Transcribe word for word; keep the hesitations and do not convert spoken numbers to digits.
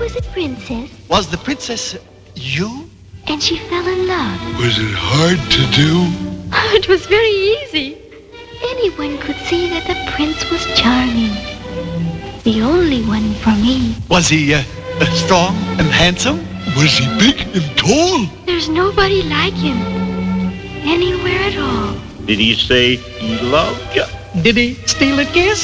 was a princess. Was the princess you? And she fell in love. Was it hard to do? It was very easy. Anyone could see that the prince was charming. The only one for me. Was he uh, uh, strong and handsome? Was he big and tall? There's nobody like him. Anywhere at all. Did he say he loved you? Did he steal a kiss?